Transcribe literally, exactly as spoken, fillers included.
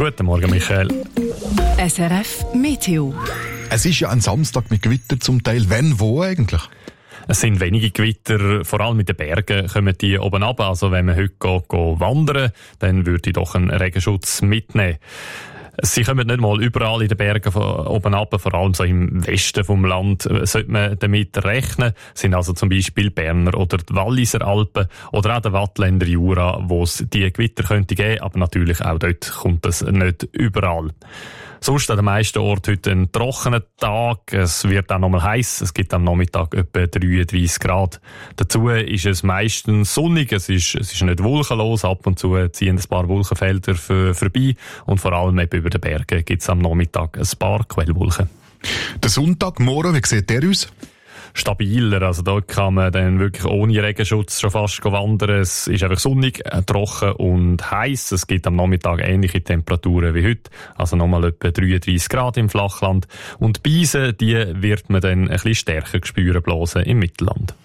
Guten Morgen, Michael. S R F Meteo. Es ist ja ein Samstag mit Gewitter zum Teil. Wenn, wo eigentlich? Es sind wenige Gewitter, vor allem in den Bergen kommen die oben runter. Also wenn man heute geht, geht wandern, dann würde ich doch einen Regenschutz mitnehmen. Sie kommen nicht mal überall in den Bergen von oben runter, vor allem so im Westen vom Land sollte man damit rechnen. Das sind also zum Beispiel Berner oder die Walliser Alpen oder auch der Wattländer Jura, wo es die Gewitter könnte geben, aber natürlich auch dort kommt es nicht überall. Sonst an den meisten Orten heute ein trockener Tag. Es wird auch noch mal heiß. Es gibt am Nachmittag etwa dreiunddreissig Grad. Dazu ist es meistens sonnig. Es ist, es ist nicht wolkenlos. Ab und zu ziehen ein paar Wolkenfelder für, vorbei. Und vor allem eben über den Bergen gibt es am Nachmittag ein paar Quellwolken. Der Sonntag, morgen, wie sieht der aus? Stabiler, also da kann man dann wirklich ohne Regenschutz schon fast wandern. Es ist einfach sonnig, trocken und heiß. Es gibt am Nachmittag ähnliche Temperaturen wie heute, also nochmal etwa dreiunddreissig Grad im Flachland. Und Beisen, die wird man dann ein bisschen stärker spüren bloßen im Mittelland.